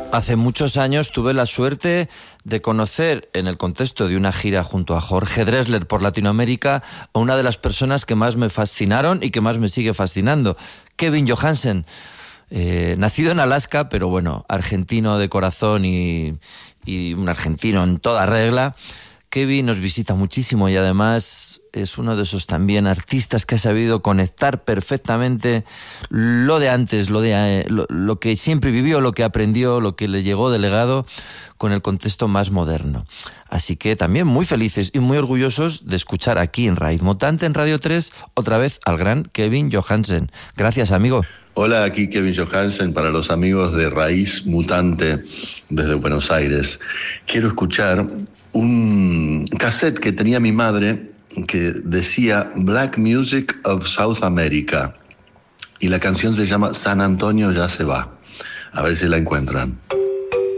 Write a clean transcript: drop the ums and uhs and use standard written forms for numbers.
Hace muchos años tuve la suerte de conocer, en el contexto de una gira junto a Jorge Drexler por Latinoamérica, a una de las personas que más me fascinaron y que más me sigue fascinando, Kevin Johansen. Nacido en Alaska, pero bueno, argentino de corazón y un argentino en toda regla. Kevin nos visita muchísimo y además es uno de esos también artistas que ha sabido conectar perfectamente lo de antes, lo que siempre vivió, lo que aprendió, lo que le llegó de legado con el contexto más moderno. Así que también muy felices y muy orgullosos de escuchar aquí en Raíz Mutante, en Radio 3, otra vez al gran Kevin Johansen. Gracias, amigo. Hola, aquí Kevin Johansen para los amigos de Raíz Mutante desde Buenos Aires. Quiero escuchar un cassette que tenía mi madre que decía Black Music of South America y la canción se llama San Antonio ya se va. A ver si la encuentran.